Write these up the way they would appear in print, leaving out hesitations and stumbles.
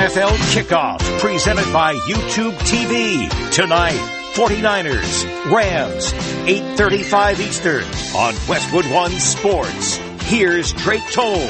NFL Kickoff, presented by YouTube TV. Tonight, 49ers, Rams, 8:35 Eastern on Westwood One Sports. Here's Drake Toll.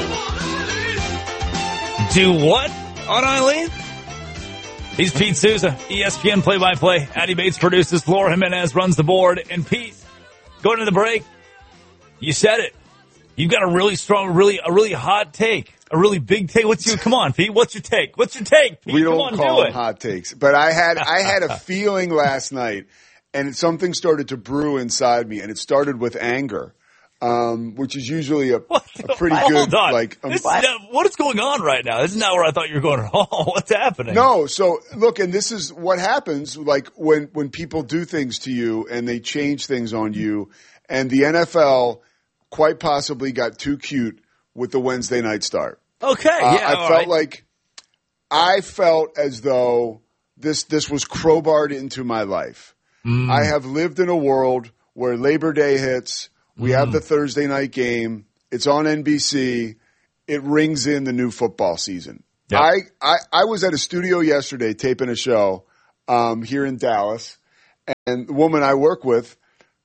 Do what on Eileen? He's Pete Souza, ESPN play-by-play. Addy Bates produces. Laura Jimenez runs the board. And Pete, going to the break, you said it. You've got a really strong, a really hot take, a really big take. Come on, Pete. What's your take? Pete? We don't call them hot takes, but I had a feeling last night, and something started to brew inside me, and it started with anger, which is usually a pretty good what is going on right now? This is not where I thought you were going at all. What's happening? No, so look, and this is what happens, like when people do things to you and they change things on you, and the NFL quite possibly got too cute with the Wednesday night start. Okay, I felt as though this was crowbarred into my life. I have lived in a world where Labor Day hits, we have the Thursday night game, it's on NBC, it rings in the new football season. Yep. I was at a studio yesterday taping a show here in Dallas, and the woman I work with,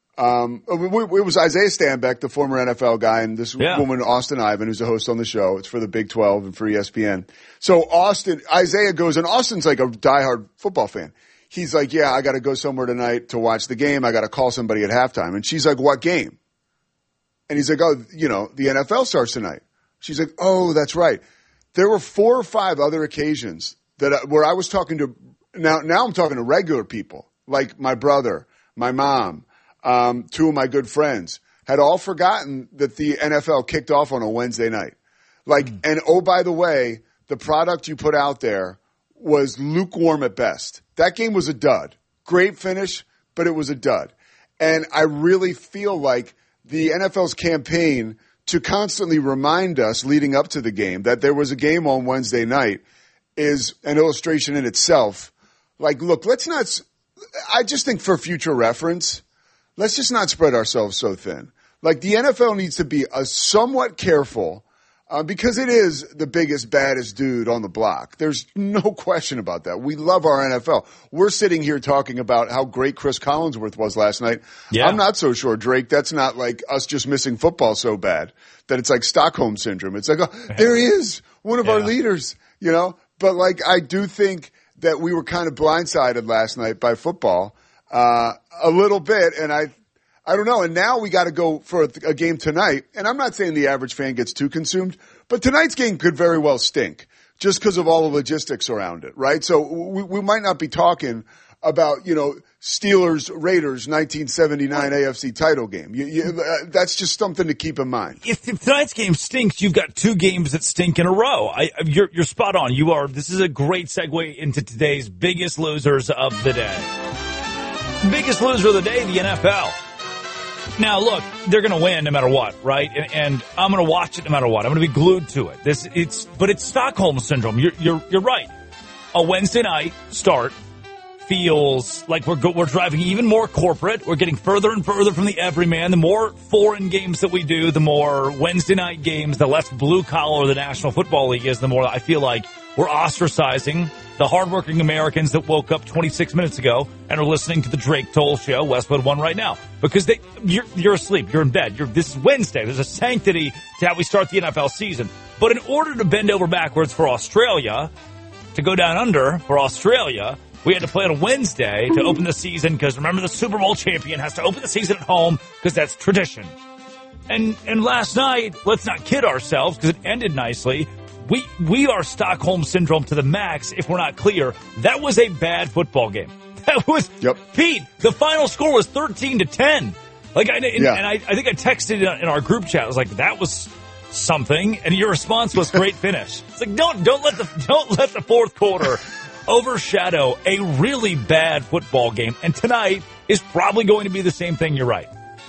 it was Isaiah Stanback, the former NFL guy, and this woman, Austin Ivan, who's a host on the show. It's for the Big 12 and for ESPN. So Isaiah goes, and Austin's like a diehard football fan. He's like, yeah, I got to go somewhere tonight to watch the game. I got to call somebody at halftime. And she's like, what game? And he's like, oh, the NFL starts tonight. She's like, oh, that's right. There were 4 or 5 other occasions where I was talking to, now I'm talking to regular people, like my brother, my mom, 2 of my good friends had all forgotten that the NFL kicked off on a Wednesday night. And oh, by the way, the product you put out there was lukewarm at best. That game was a dud. Great finish, but it was a dud. And I really feel like the NFL's campaign to constantly remind us leading up to the game that there was a game on Wednesday night is an illustration in itself. Look, I just think for future reference, let's just not spread ourselves so thin. The NFL needs to be somewhat careful because it is the biggest, baddest dude on the block. There's no question about that. We love our NFL. We're sitting here talking about how great Chris Collinsworth was last night. Yeah. I'm not so sure, Drake. That's not like us just missing football so bad that it's like Stockholm Syndrome. It's like, oh, there he is, one of our leaders, But I do think that we were kind of blindsided last night by football. A little bit, and I don't know. And now we got to go for a game tonight. And I'm not saying the average fan gets too consumed, but tonight's game could very well stink just because of all the logistics around it, right? So we might not be talking about, Steelers, Raiders, 1979 AFC title game. That's just something to keep in mind. If tonight's game stinks, you've got 2 games that stink in a row. You're spot on. This is a great segue into today's biggest losers of the day. Biggest loser of the day, the NFL. Now, look, they're going to win no matter what, right? And I'm going to watch it no matter what. I'm going to be glued to it. But it's Stockholm Syndrome. You're right. A Wednesday night start feels like we're driving even more corporate. We're getting further and further from the everyman. The more foreign games that we do, the more Wednesday night games, the less blue collar the National Football League is, the more I feel like we're ostracizing the hardworking Americans that woke up 26 minutes ago and are listening to the Drake Toll Show, Westwood One right now. Because you're asleep. You're in bed. This is Wednesday. There's a sanctity to how we start the NFL season. But in order to bend over backwards for Australia, to go down under for Australia, we had to play on a Wednesday to open the season because, remember, the Super Bowl champion has to open the season at home because that's tradition. And last night, let's not kid ourselves because it ended nicely. We are Stockholm Syndrome to the max if we're not clear. That was a bad football game. That was, Pete, the final score was 13-10. I think I texted in our group chat. I was like, that was something. And your response was great finish. It's like, don't let the fourth quarter overshadow a really bad football game. And tonight is probably going to be the same thing. You're right.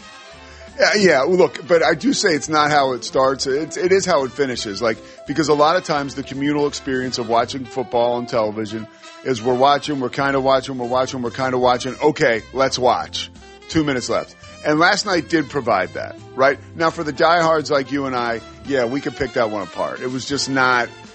Yeah, look, but I do say it's not how it starts. It is how it finishes. Because a lot of times the communal experience of watching football on television is we're watching, we're kind of watching, we're watching, we're kind of watching. Okay, let's watch. 2 minutes left. And last night did provide that, right? Now for the diehards like you and I, yeah, we could pick that one apart. It was just not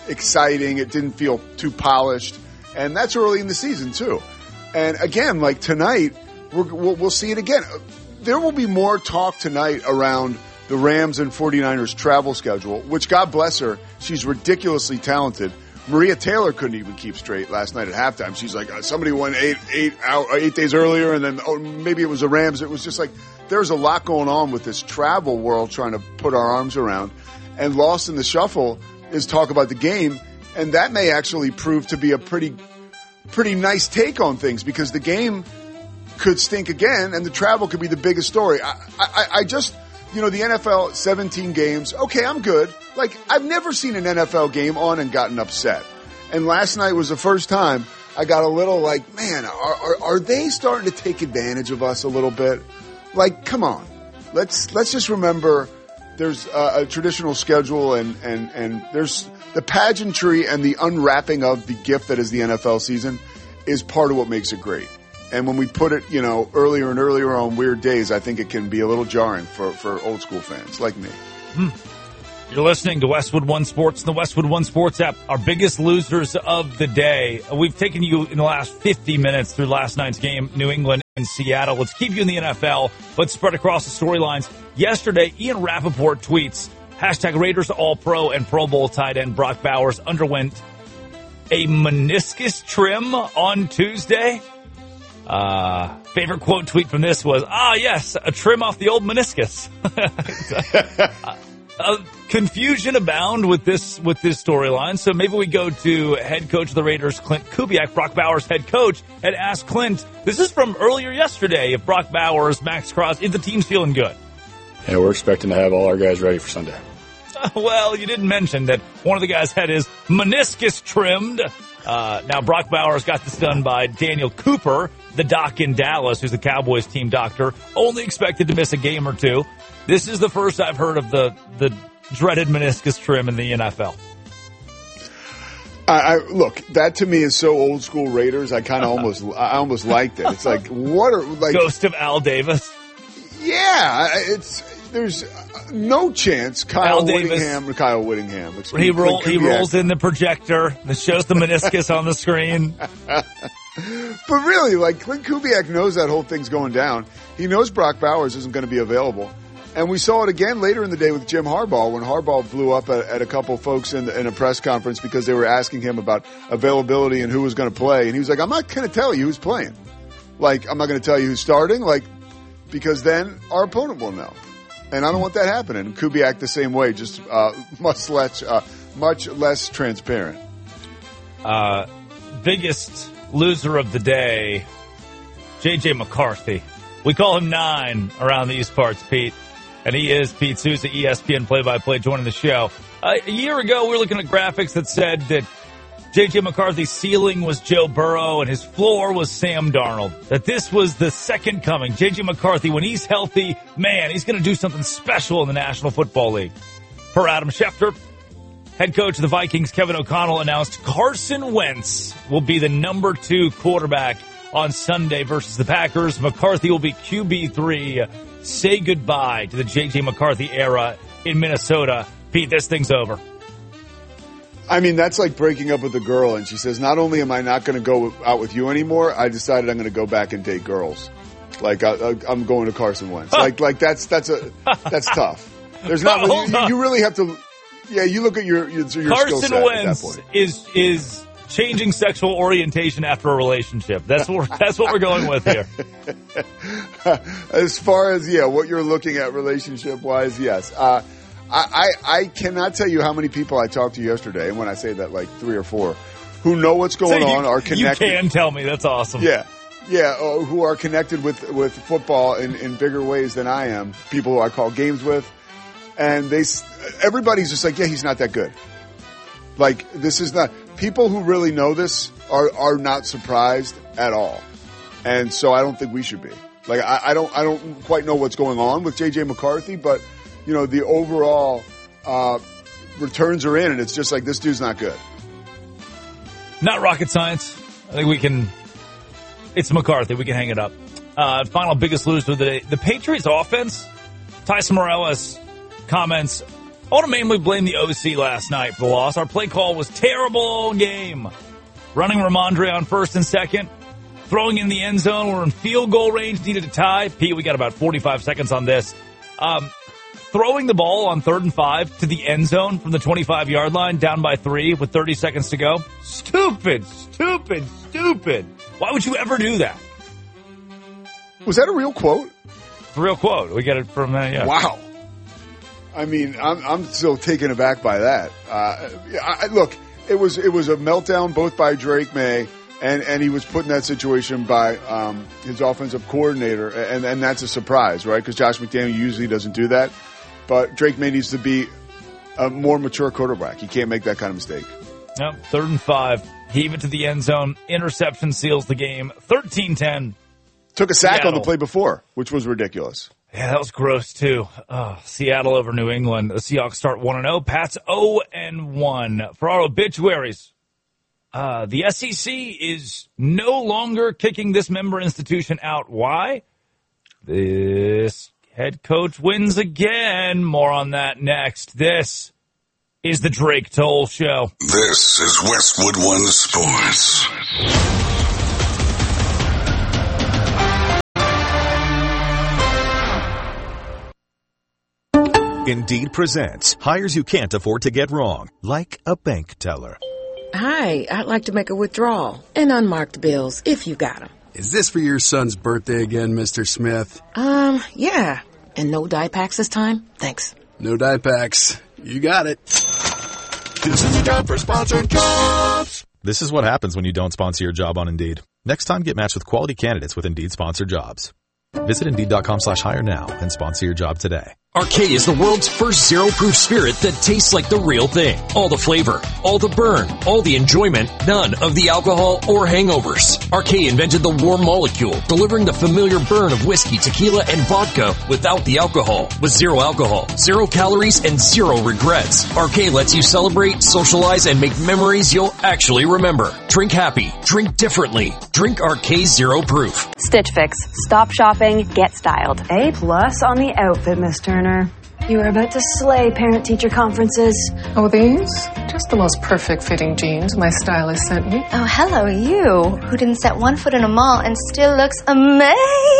exciting. It didn't feel too polished. And that's early in the season, too. And again, like tonight, we'll see it again. There will be more talk tonight around the Rams and 49ers travel schedule, which, God bless her, she's ridiculously talented. Maria Taylor couldn't even keep straight last night at halftime. She's like, somebody went 8 days earlier, and then maybe it was the Rams. It was just like there's a lot going on with this travel world trying to put our arms around. And lost in the shuffle is talk about the game, and that may actually prove to be a pretty nice take on things because the game could stink again, and the travel could be the biggest story. I just, the NFL 17 games, okay, I'm good. Like, I've never seen an NFL game on and gotten upset. And last night was the first time I got a little like, man, are they starting to take advantage of us a little bit? Like, come on. Let's just remember there's a traditional schedule and there's the pageantry and the unwrapping of the gift that is the NFL season is part of what makes it great. And when we put it, earlier and earlier on weird days, I think it can be a little jarring for old school fans like me. You're listening to Westwood One Sports and the Westwood One Sports app, our biggest losers of the day. We've taken you in the last 50 minutes through last night's game, New England and Seattle. Let's keep you in the NFL, but spread across the storylines. Yesterday, Ian Rappaport tweets, #Raiders All-Pro and Pro Bowl tight end Brock Bowers underwent a meniscus trim on Tuesday. Favorite quote tweet from this was, yes, a trim off the old meniscus. Confusion abound with this storyline. So maybe we go to head coach of the Raiders, Clint Kubiak, Brock Bowers' head coach, and ask Clint, this is from earlier yesterday, if Brock Bowers, Max Crosby, if the team's feeling good. Yeah, we're expecting to have all our guys ready for Sunday. Well, you didn't mention that one of the guys had his meniscus trimmed. Now, Brock Bowers got this done by Daniel Cooper, the doc in Dallas, who's the Cowboys team doctor, only expected to miss a game or two. This is the first I've heard of the dreaded meniscus trim in the NFL. Look, that to me is so old school Raiders. I almost liked it. It's like, what are like Ghost of Al Davis? Yeah, there's no chance Kyle Whittingham. He rolls in the projector that shows the meniscus on the screen. But really, like, Clint Kubiak knows that whole thing's going down. He knows Brock Bowers isn't going to be available. And we saw it again later in the day with Jim Harbaugh when Harbaugh blew up at a couple folks in a press conference because they were asking him about availability and who was going to play. And he was like, I'm not going to tell you who's playing. Like, I'm not going to tell you who's starting, like, because then our opponent will know. And I don't want that happening. And Kubiak the same way, just much less transparent. Biggest loser of the day, J.J. McCarthy. We call him 9 around these parts, Pete. And he is Pete Souza, ESPN play-by-play, joining the show. A year ago, we were looking at graphics that said that J.J. McCarthy's ceiling was Joe Burrow and his floor was Sam Darnold. That this was the second coming. J.J. McCarthy, when he's healthy, man, he's going to do something special in the National Football League. Per Adam Schefter, head coach of the Vikings, Kevin O'Connell, announced Carson Wentz will be the number 2 quarterback on Sunday versus the Packers. McCarthy will be QB3. Say goodbye to the J.J. McCarthy era in Minnesota. Pete, this thing's over. I mean, that's like breaking up with a girl, and she says, not only am I not going to go out with you anymore, I decided I'm going to go back and date girls. Like, I'm going to Carson Wentz. Like that's tough. There's not, you really have to, you look at your Carson skill set Wentz at that point. is changing sexual orientation after a relationship. That's what we're going with here. As far as, what you're looking at relationship-wise, yes. I cannot tell you how many people I talked to yesterday, and when I say that, like 3 or 4, who know what's going on, are connected. You can tell me. That's awesome. Yeah, who are connected with football in bigger ways than I am. People who I call games with. And everybody's just like, he's not that good. Like, this is not... People who really know this are not surprised at all. And so I don't think we should be. Like, I don't quite know what's going on with J.J. McCarthy, but, the overall returns are in, and it's just like, this dude's not good. Not rocket science. I think it's McCarthy. We can hang it up. Final biggest loser of the day. The Patriots offense, Tyson Morales comments I want to mainly blame the OC last night for the loss. Our play call was terrible all game. Running Ramondre on first and second. Throwing in the end zone. We're in field goal range. Needed a tie. Pete, we got about 45 seconds on this. Throwing the ball on 3rd and 5 to the end zone from the 25-yard line, down by 3 with 30 seconds to go. Stupid. Why would you ever do that? Was that a real quote? It's a real quote. We got it from yeah. Wow. I mean, I'm still taken aback by that. Look, it was a meltdown both by Drake May and he was put in that situation by his offensive coordinator, and that's a surprise, right? Because Josh McDaniel usually doesn't do that. But Drake May needs to be a more mature quarterback. He can't make that kind of mistake. Yep, 3rd and 5. Heave it to the end zone. Interception seals the game. 13-10. Took a sack on the play before, which was ridiculous. Yeah, that was gross, too. Seattle over New England. The Seahawks start 1-0. Pats 0-1. For our obituaries, the SEC is no longer kicking this member institution out. Why? This head coach wins again. More on that next. This is the Drake Toll Show. This is Westwood One Sports. Indeed presents hires you can't afford to get wrong, like a bank teller. Hi, I'd like to make a withdrawal and unmarked bills, if you got them. Is this for your son's birthday again, Mr. Smith? Yeah. And no dye packs this time? Thanks. No dye packs. You got it. This is a job for sponsored jobs. This is what happens when you don't sponsor your job on Indeed. Next time, get matched with quality candidates with Indeed sponsored jobs. Visit Indeed.com/hire now and sponsor your job today. Arcade is the world's first zero-proof spirit that tastes like the real thing. All the flavor, all the burn, all the enjoyment, none of the alcohol or hangovers. Arcade invented the warm molecule, delivering the familiar burn of whiskey, tequila, and vodka without the alcohol. With zero alcohol, 0 calories, and 0 regrets. Arcade lets you celebrate, socialize, and make memories you'll actually remember. Drink happy. Drink differently. Drink Arcade Zero Proof. Stitch Fix. Stop shopping, get styled. A+ on the outfit, Miss Turner. You are about to slay parent-teacher conferences. Oh, these? Just the most perfect fitting jeans my stylist sent me. Oh, hello, you, who didn't set one foot in a mall and still looks amazing.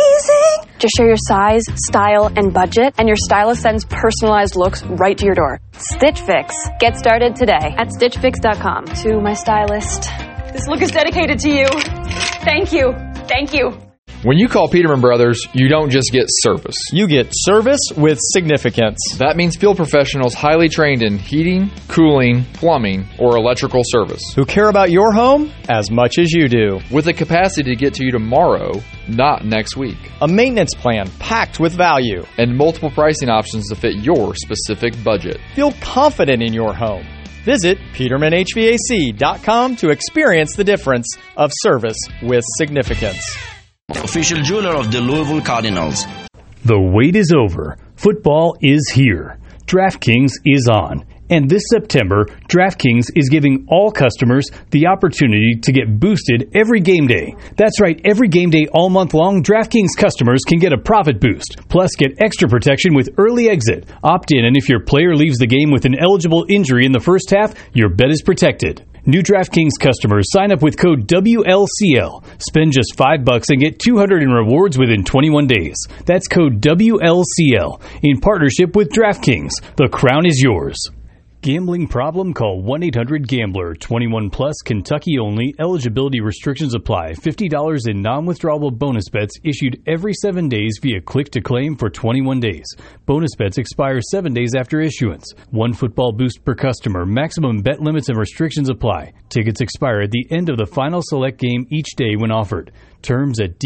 Just share your size, style, and budget, and your stylist sends personalized looks right to your door. Stitch Fix. Get started today at StitchFix.com. To my stylist, this look is dedicated to you. Thank you. Thank you. When you call Peterman Brothers, you don't just get service. You get service with significance. That means field professionals highly trained in heating, cooling, plumbing, or electrical service. Who care about your home as much as you do. With the capacity to get to you tomorrow, not next week. A maintenance plan packed with value. And multiple pricing options to fit your specific budget. Feel confident in your home. Visit PetermanHVAC.com to experience the difference of service with significance. Official jeweler of the Louisville Cardinals. The wait is over. Football is here. DraftKings is on. And this September, DraftKings is giving all customers the opportunity to get boosted every game day. That's right, every game day all month long, DraftKings customers can get a profit boost. Plus, get extra protection with early exit. Opt in, and if your player leaves the game with an eligible injury in the first half, your bet is protected. New DraftKings customers sign up with code WLCL. Spend just $5 and get $200 in rewards within 21 days. That's code WLCL in partnership with DraftKings. The crown is yours. Gambling problem? Call 1-800-GAMBLER. 21 plus, Kentucky only. Eligibility restrictions apply. $50 in non-withdrawable bonus bets issued every 7 days via click to claim for 21 days. Bonus bets expire 7 days after issuance. 1 football boost per customer. Maximum bet limits and restrictions apply. Tickets expire at the end of the final select game each day when offered. Terms at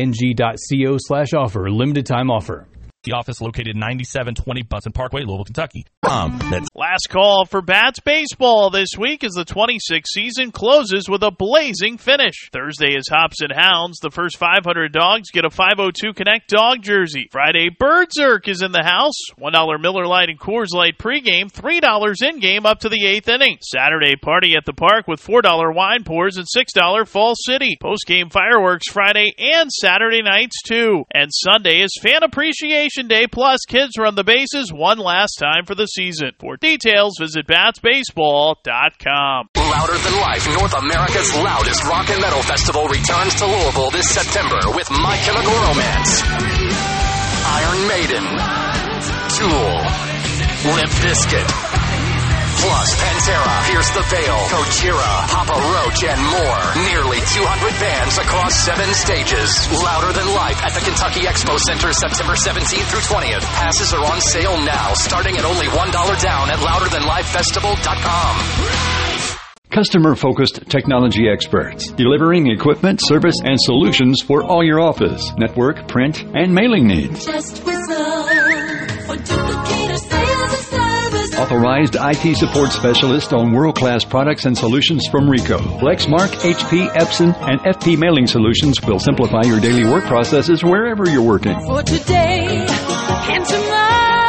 dkng.co/offer. Limited time offer. The office located 9720 Bunsen Parkway, Louisville, Kentucky. Last call for Bats baseball this week as the 26th season closes with a blazing finish. Thursday is Hops and Hounds. The first 500 dogs get a 502 Connect dog jersey. Friday, Birdzerk is in the house. $1 Miller Lite and Coors Light pregame, $3 in-game up to the 8th inning. Saturday, Party at the Park with $4 wine pours and $6 Fall City. Postgame fireworks Friday and Saturday nights, too. And Sunday is Fan Appreciation Celebration Day, plus kids run the bases one last time for the season. For details, visit BatsBaseball.com. Louder Than Life, North America's loudest rock and metal festival, returns to Louisville this September with My Chemical Romance, Iron Maiden, Tool, Limp Bizkit, plus Pantera, Pierce the Veil, Gojira, Papa Roach, and more. Nearly 200 bands across 7 stages. Louder Than Life at the Kentucky Expo Center, September 17th through 20th. Passes are on sale now, starting at only $1 down at louderthanlifefestival.com. Customer-focused technology experts, delivering equipment, service, and solutions for all your office, network, print, and mailing needs. Just whistle for Duplicator Sales and Service. Authorized IT support specialist on world-class products and solutions from Rico. Lexmark, HP, Epson, and FP Mailing Solutions will simplify your daily work processes wherever you're working. For today and tomorrow.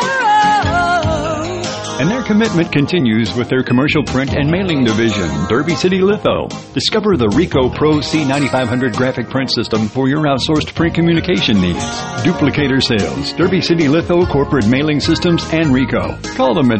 And their commitment continues with their commercial print and mailing division, Derby City Litho. Discover the Rico Pro C9500 graphic print system for your outsourced print communication needs. Duplicator Sales, Derby City Litho Corporate Mailing Systems, and Rico. Call them at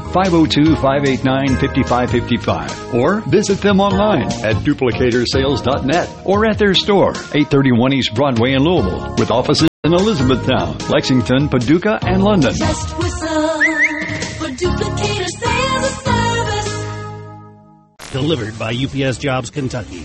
502-589-5555 or visit them online at duplicatorsales.net or at their store, 831 East Broadway in Louisville, with offices in Elizabethtown, Lexington, Paducah, and London. Just whistle for Duplicator Sales and Service. Delivered by UPS Jobs Kentucky.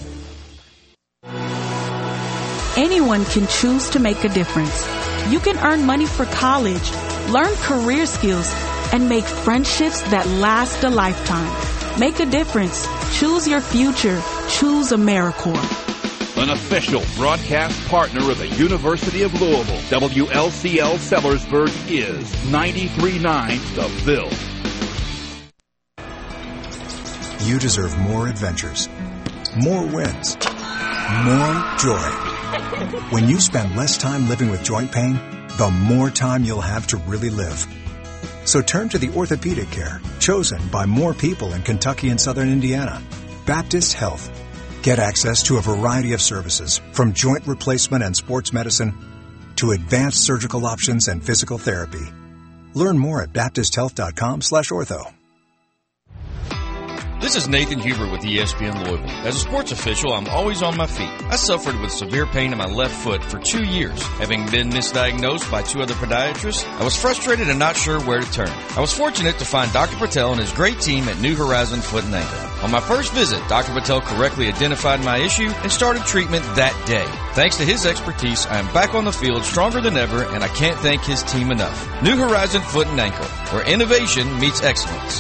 Anyone can choose to make a difference. You can earn money for college, learn career skills, and make friendships that last a lifetime. Make a difference. Choose your future. Choose AmeriCorps. An official broadcast partner of the University of Louisville, WLCL Sellersburg is 93.9 The Ville. You deserve more adventures, more wins, more joy. When you spend less time living with joint pain, the more time you'll have to really live. So turn to the orthopedic care chosen by more people in Kentucky and Southern Indiana. Baptist Health. Get access to a variety of services, from joint replacement and sports medicine to advanced surgical options and physical therapy. Learn more at baptisthealth.com/ortho. This is Nathan Huber with ESPN Louisville. As a sports official, I'm always on my feet. I suffered with severe pain in my left foot for 2 years. Having been misdiagnosed by 2 other podiatrists, I was frustrated and not sure where to turn. I was fortunate to find Dr. Patel and his great team at New Horizon Foot and Ankle. On my first visit, Dr. Patel correctly identified my issue and started treatment that day. Thanks to his expertise, I am back on the field stronger than ever, and I can't thank his team enough. New Horizon Foot and Ankle, where innovation meets excellence.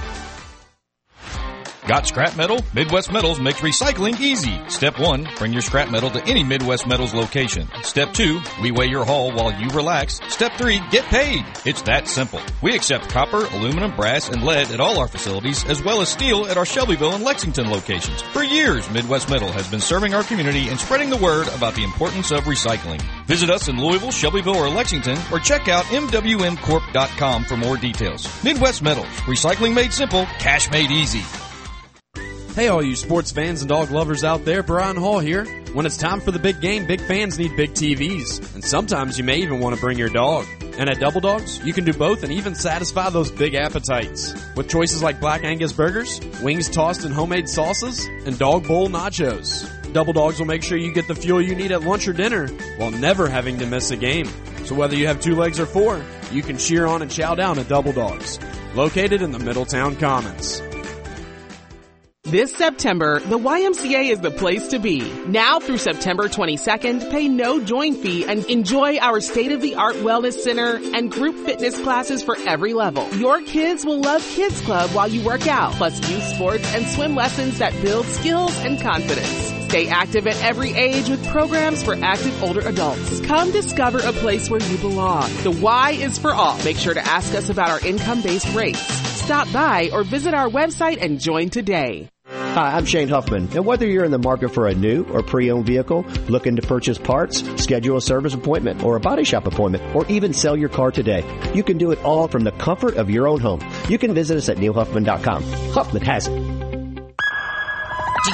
Got scrap metal? Midwest Metals makes recycling easy. Step 1, bring your scrap metal to any Midwest Metals location. Step 2, we weigh your haul while you relax. Step 3, get paid. It's that simple. We accept copper, aluminum, brass, and lead at all our facilities, as well as steel at our Shelbyville and Lexington locations. For years, Midwest Metal has been serving our community and spreading the word about the importance of recycling. Visit us in Louisville, Shelbyville, or Lexington, or check out mwmcorp.com for more details. Midwest Metals. Recycling made simple, cash made easy. Hey, all you sports fans and dog lovers out there, Brian Hall here. When it's time for the big game, big fans need big TVs. And sometimes you may even want to bring your dog. And at Double Dogs, you can do both and even satisfy those big appetites. With choices like Black Angus burgers, wings tossed in homemade sauces, and dog bowl nachos. Double Dogs will make sure you get the fuel you need at lunch or dinner while never having to miss a game. So whether you have 2 legs or 4, you can cheer on and chow down at Double Dogs. Located in the Middletown Commons. This September, the YMCA is the place to be. Now through September 22nd, pay no join fee and enjoy our state-of-the-art wellness center and group fitness classes for every level. Your kids will love Kids Club while you work out, plus youth sports and swim lessons that build skills and confidence. Stay active at every age with programs for active older adults. Come discover a place where you belong. The Y is for all. Make sure to ask us about our income-based rates. Stop by or visit our website and join today. Hi, I'm Shane Huffman, and whether you're in the market for a new or pre-owned vehicle, looking to purchase parts, schedule a service appointment or a body shop appointment, or even sell your car today, you can do it all from the comfort of your own home. You can visit us at neilhuffman.com. Huffman has it. Do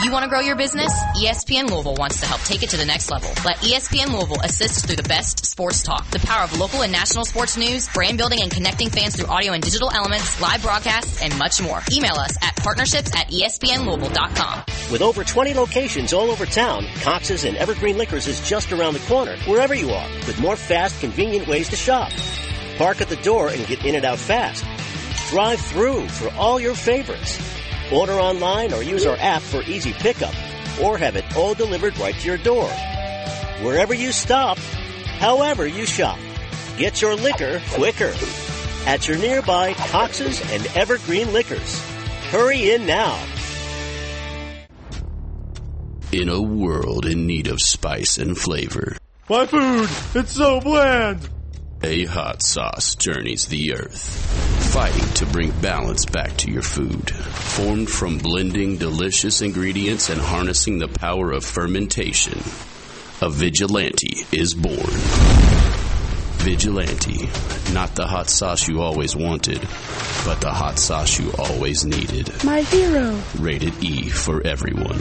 You want to grow your business? ESPN Louisville wants to help take it to the next level. Let ESPN Louisville assist through the best sports talk, the power of local and national sports news, brand building and connecting fans through audio and digital elements, live broadcasts, and much more. Email us at partnerships@espnlouisville.com. With over 20 locations all over town, Cox's and Evergreen Liquors is just around the corner, wherever you are, with more fast, convenient ways to shop. Park at the door and get in and out fast. Drive through for all your favorites. Order online or use our app for easy pickup, or have it all delivered right to your door. Wherever you stop, however you shop, get your liquor quicker at your nearby Cox's and Evergreen Liquors. Hurry in now. In a world in need of spice and flavor, my food, it's so bland. A hot sauce journeys the earth, fighting to bring balance back to your food. Formed from blending delicious ingredients and harnessing the power of fermentation, a Vigilante is born. Vigilante, not the hot sauce you always wanted, but the hot sauce you always needed. My hero. Rated E for everyone.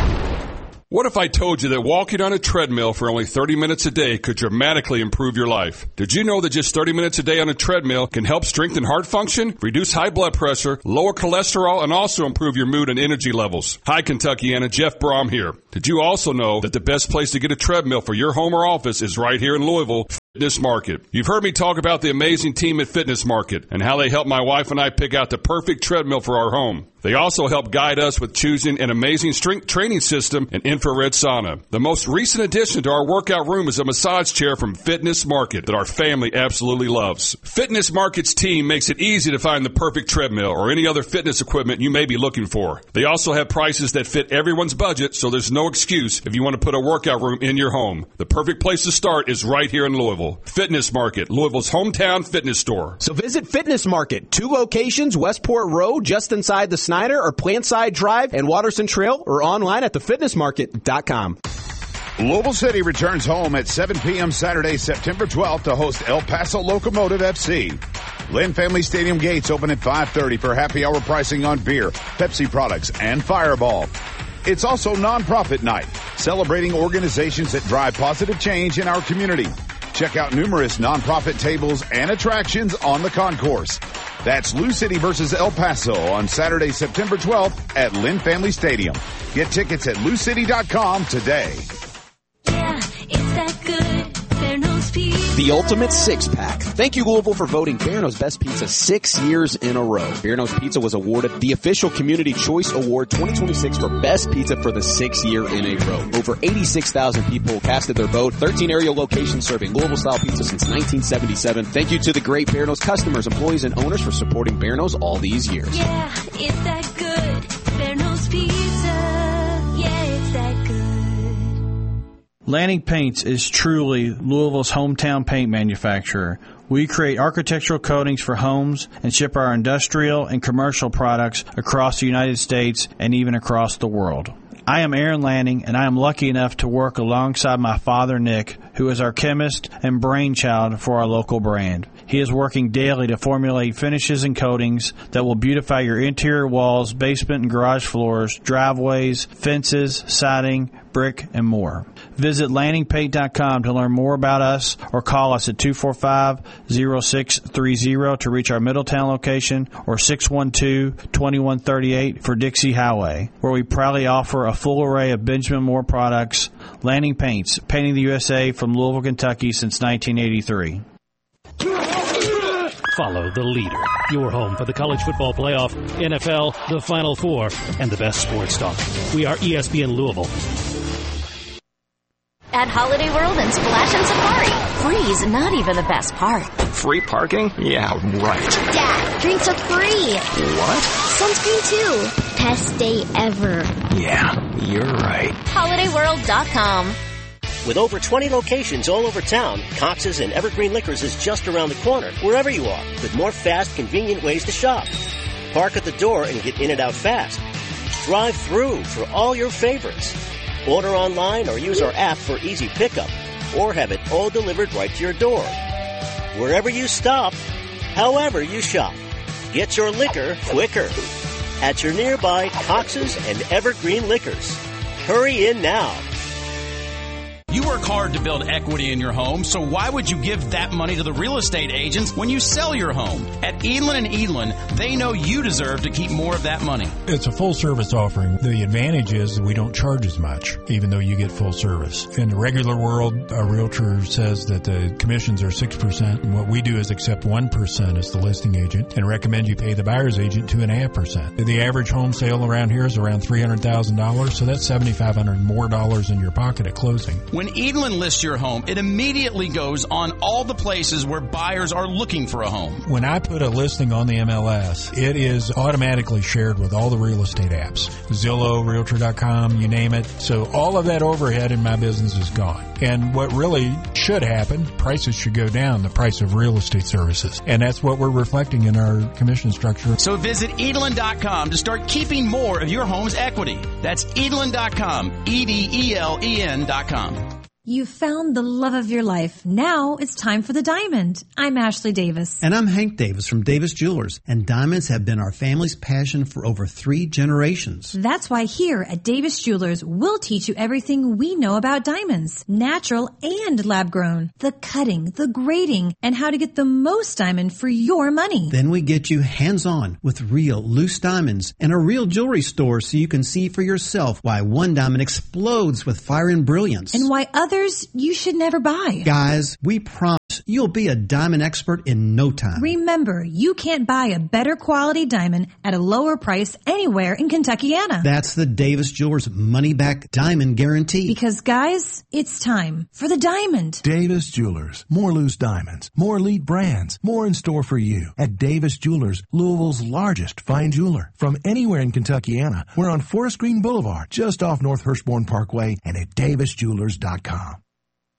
What if I told you that walking on a treadmill for only 30 minutes a day could dramatically improve your life? Did you know that just 30 minutes a day on a treadmill can help strengthen heart function, reduce high blood pressure, lower cholesterol, and also improve your mood and energy levels? Hi, Kentuckiana. Jeff Brom here. Did you also know that the best place to get a treadmill for your home or office is right here in Louisville? Fitness Market. You've heard me talk about the amazing team at Fitness Market and how they help my wife and I pick out the perfect treadmill for our home. They also help guide us with choosing an amazing strength training system and infrared sauna. The most recent addition to our workout room is a massage chair from Fitness Market that our family absolutely loves. Fitness Market's team makes it easy to find the perfect treadmill or any other fitness equipment you may be looking for. They also have prices that fit everyone's budget, so there's no excuse if you want to put a workout room in your home. The perfect place to start is right here in Louisville. Fitness Market, Louisville's hometown fitness store. So visit Fitness Market, 2 locations, Westport Road, just inside the Snyder or Plantside Drive and Watterson Trail, or online at thefitnessmarket.com. Louisville City returns home at 7 p.m. Saturday, September 12th to host El Paso Locomotive FC. Lynn Family Stadium gates open at 5:30 for happy hour pricing on beer, Pepsi products, and Fireball. It's also nonprofit night, celebrating organizations that drive positive change in our community. Check out numerous nonprofit tables and attractions on the concourse. That's Lou City versus El Paso on Saturday, September 12th at Lynn Family Stadium. Get tickets at LouCity.com today. Yeah, it's that good. Bearno's Pizza. The ultimate six-pack. Thank you, Louisville, for voting Bearno's Best Pizza 6 years in a row. Bearno's Pizza was awarded the official Community Choice Award 2026 for Best Pizza for the 6th year in a row. Over 86,000 people casted their vote. 13 area locations serving Louisville-style pizza since 1977. Thank you to the great Bearno's customers, employees, and owners for supporting Bearno's all these years. Yeah, it's that good. Bearno's Pizza. Yeah, it's that good. Lanning Paints is truly Louisville's hometown paint manufacturer. We create architectural coatings for homes and ship our industrial and commercial products across the United States and even across the world. I am Aaron Lanning, and I am lucky enough to work alongside my father, Nick, who is our chemist and brainchild for our local brand. He is working daily to formulate finishes and coatings that will beautify your interior walls, basement and garage floors, driveways, fences, siding, brick, and more. Visit LanningPaint.com to learn more about us or call us at 245-0630 to reach our Middletown location or 612-2138 for Dixie Highway, where we proudly offer a full array of Benjamin Moore products. Lanning Paints, painting the USA from Louisville, Kentucky since 1983. Follow the leader. Your home for the college football playoff, NFL, the Final Four, and the best sports talk. We are ESPN Louisville. At Holiday World and Splash and Safari, free's not even the best part. Free parking? Yeah, right. Dad, drinks are free. What? Sunscreen too. Best day ever. Yeah, you're right. HolidayWorld.com. With over 20 locations all over town, Cox's and Evergreen Liquors is just around the corner, wherever you are, with more fast, convenient ways to shop. Park at the door and get in and out fast. Drive through for all your favorites. Order online or use our app for easy pickup, or have it all delivered right to your door. Wherever you stop, however you shop, get your liquor quicker at your nearby Cox's and Evergreen Liquors. Hurry in now. You work hard to build equity in your home, so why would you give that money to the real estate agents when you sell your home? At Edlin & Edlin, they know you deserve to keep more of that money. It's a full-service offering. The advantage is that we don't charge as much, even though you get full service. In the regular world, a realtor says that the commissions are 6%, and what we do is accept 1% as the listing agent and recommend you pay the buyer's agent 2.5%. The average home sale around here is around $300,000, so that's $7,500 more dollars in your pocket at closing. When Edlin lists your home, it immediately goes on all the places where buyers are looking for a home. When I put a listing on the MLS, it is automatically shared with all the real estate apps. Zillow, Realtor.com, you name it. So all of that overhead in my business is gone. And what really should happen, prices should go down, the price of real estate services. And that's what we're reflecting in our commission structure. So visit Edlin.com to start keeping more of your home's equity. That's Edlin.com, EDELEN.com. You found the love of your life. Now it's time for the diamond. I'm Ashley Davis. And I'm Hank Davis from Davis Jewelers. And diamonds have been our family's passion for over 3 generations. That's why here at Davis Jewelers, we'll teach you everything we know about diamonds. Natural and lab grown. The cutting, the grading, and how to get the most diamond for your money. Then we get you hands-on with real loose diamonds and a real jewelry store so you can see for yourself why one diamond explodes with fire and brilliance. And why others you should never buy. Guys, we promise you'll be a diamond expert in no time. Remember, you can't buy a better quality diamond at a lower price anywhere in Kentuckiana. That's the Davis Jewelers money-back diamond guarantee. Because, guys, it's time for the diamond. Davis Jewelers. More loose diamonds. More elite brands. More in store for you. At Davis Jewelers, Louisville's largest fine jeweler. From anywhere in Kentuckiana, we're on Forest Green Boulevard, just off North Hirschbourne Parkway, and at davisjewelers.com.